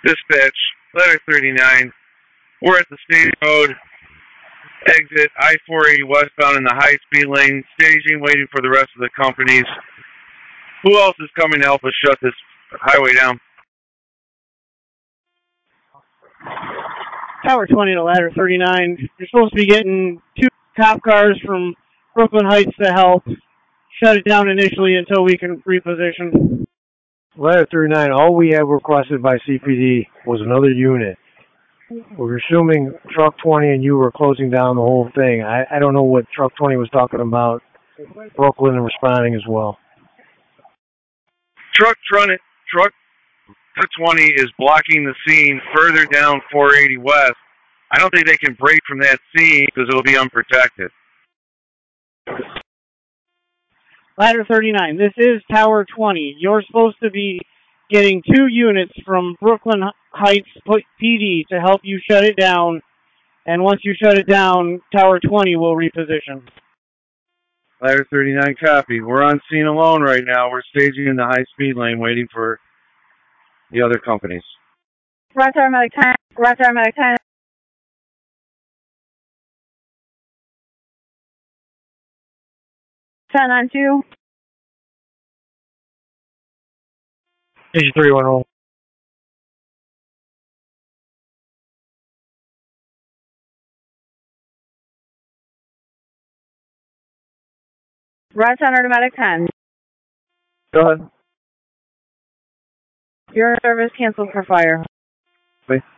Dispatch, Ladder 39. We're at the State Road exit, I-480 westbound in the high-speed lane, staging, waiting for the rest of the companies. Who else is coming to help us shut this highway down? Tower 20 to Ladder 39. You're supposed to be getting 2 cop cars from Brooklyn Heights to help shut it down initially until we can reposition. Ladder 39, all we have requested by CPD was another unit. We're assuming Truck 20 and you were closing down the whole thing. I don't know what Truck 20 was talking about. Brooklyn and responding as well. Truck 20 is blocking the scene further down 480 west. I don't think they can break from that scene because it'll be unprotected. Ladder 39, this is Tower 20. You're supposed to be getting 2 units from Brooklyn Heights PD to help you shut it down. And once you shut it down, Tower 20 will reposition. Ladder 39 copy. We're on scene alone right now. We're staging in the high-speed lane waiting for the other companies. Roger, Medic 10. Roger, Medic 10. 10 on 2. Station 3-1 roll. Roger, Medic 10. Go ahead. Your service canceled for fire. Wait.